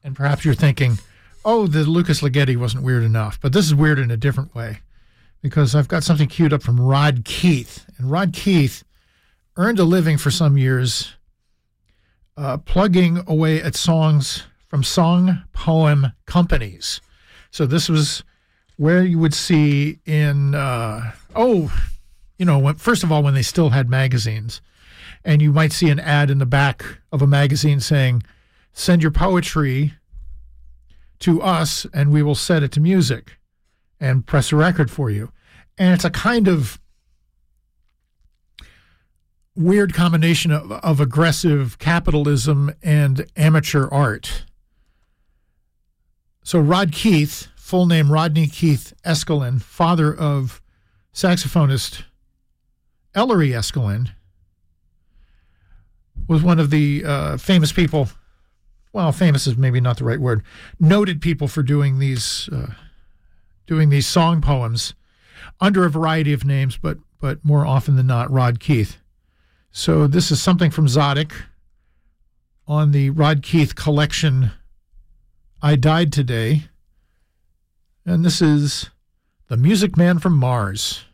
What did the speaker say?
And perhaps you're thinking, oh, the Lucas Ligeti wasn't weird enough. But this is weird in a different way, because I've got something queued up from Rod Keith. And Rod Keith earned a living for some years plugging away at songs from song poem companies. So this was where you would see in, first of all, when they still had magazines, and you might see an ad in the back of a magazine saying, send your poetry to us and we will set it to music and press a record for you. And it's a kind of weird combination of aggressive capitalism and amateur art. So Rod Keith, full name Rodney Keith Eskelin, father of saxophonist Ellery Eskelin, was one of the famous people. Well, famous is maybe not the right word. Noted people for doing these song poems under a variety of names, but more often than not, Rod Keith. So this is something from Zodic on the Rod Keith collection, I Died Today. And this is The Music Man from Mars.